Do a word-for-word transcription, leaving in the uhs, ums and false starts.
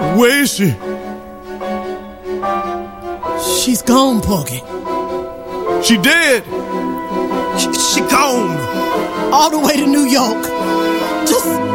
Where is she? She's gone, Porgy. She dead? She, she gone. All the way to New York. Just